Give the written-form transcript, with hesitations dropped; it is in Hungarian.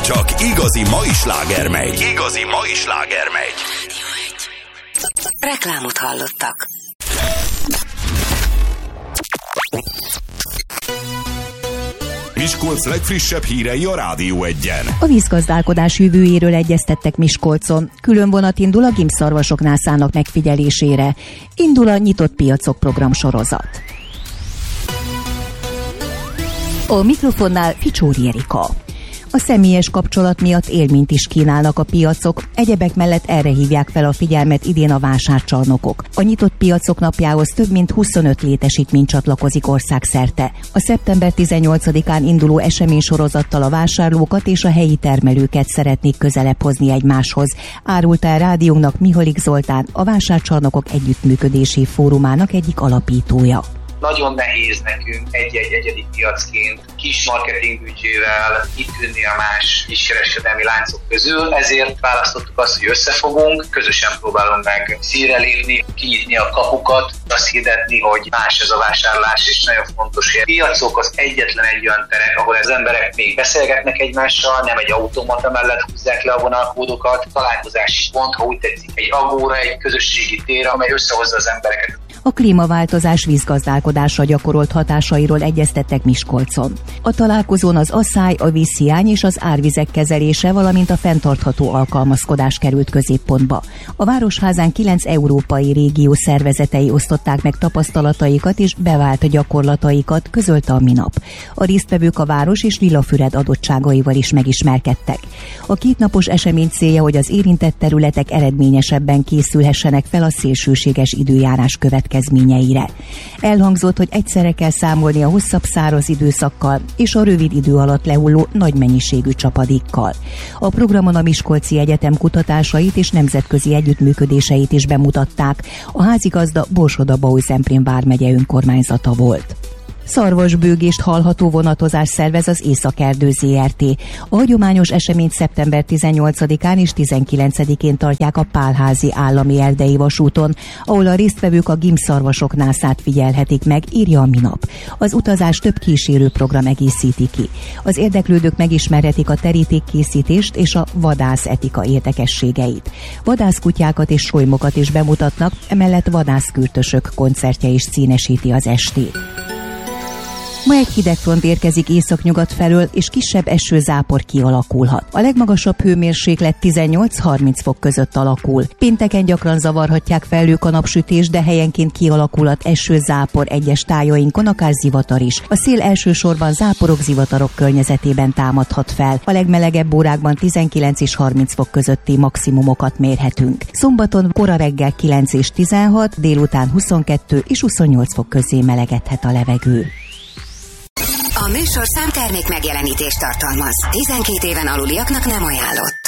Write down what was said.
Csak igazi mai sláger megy. Igazi mai sláger megy. Reklámot hallottak. Miskolc legfrissebb hírei a Rádió Egyen. A vízgazdálkodás jövőjéről egyeztettek Miskolcon. Külön vonat indul a gimszarvasoknál szállnak megfigyelésére. Indul a nyitott piacok programsorozat. A mikrofonnál Ficsóri Erika. A személyes kapcsolat miatt élményt is kínálnak a piacok, egyebek mellett erre hívják fel a figyelmet idén a vásárcsarnokok. A nyitott piacok napjához több mint 25 létesítmény csatlakozik országszerte. A szeptember 18-án induló eseménysorozattal a vásárlókat és a helyi termelőket szeretnék közelebb hozni egymáshoz, árulta el rádiónknak Mihalik Zoltán, a Vásárcsarnokok Együttműködési Fórumának egyik alapítója. Nagyon nehéz nekünk egy-egy egyedi piacként kis marketingbüdzsével kitűnni a más kiskereskedelmi láncok közül, ezért választottuk azt, hogy összefogunk, közösen próbálunk meg színre lépni, kinyitni a kapukat, azt hirdetni, hogy más ez a vásárlás, és nagyon fontos, hogy a piacok az egyetlen egy olyan terek, ahol az emberek még beszélgetnek egymással, nem egy automata mellett húzzák le a vonalkódokat, találkozási pont, ha úgy tetszik, egy agóra, egy közösségi tér, amely összehozza az embereket. A klímaváltozás vízgazdálkodásra gyakorolt hatásairól egyeztettek Miskolcon. A találkozón az asszály, a vízhiány és az árvizek kezelése, valamint a fenntartható alkalmazkodás került középpontba. A Városházán 9 európai régió szervezetei osztották meg tapasztalataikat és bevált gyakorlataikat, közölte a minap. A résztvevők a város és Lillafüred adottságaival is megismerkedtek. A kétnapos esemény célja, hogy az érintett területek eredményesebben készülhessenek fel a szélsőséges időjárás következményeire. Elhangzott, hogy egyszerre kell számolni a hosszabb száraz időszakkal és a rövid idő alatt lehulló nagy mennyiségű csapadékkal. A programon a Miskolci Egyetem kutatásait és nemzetközi együttműködéseit is bemutatták. A házigazda Borsod-Abaúj-Zemplén vármegye önkormányzata volt. Szarvasbőgést hallható vonatozás szervez az Északerdő Zrt. A hagyományos eseményt szeptember 18-án és 19-én tartják a Pálházi állami erdei vasúton, ahol a résztvevők a gimszarvasoknál figyelhetik meg, írja a minap. Az utazás több kísérő program egészíti ki. Az érdeklődők megismerhetik a terítékkészítést és a vadász-etika érdekességeit. Vadászkutyákat és solymokat is bemutatnak, emellett vadászkürtösök koncertje is színesíti az estét. Ma egy hideg front érkezik északnyugat felől, és kisebb esőzápor kialakulhat. A legmagasabb hőmérséklet 18-30 fok között alakul. Pénteken gyakran zavarhatják felők a napsütés, de helyenként kialakulhat esőzápor egyes tájainkon, akár zivatar is. A szél elsősorban záporok, zivatarok környezetében támadhat fel. A legmelegebb órákban 19 és 30 fok közötti maximumokat mérhetünk. Szombaton kora reggel 9 és 16, délután 22 és 28 fok közé melegedhet a levegő. A műsorszám termék megjelenítést tartalmaz. 12 éven aluliaknak nem ajánlott.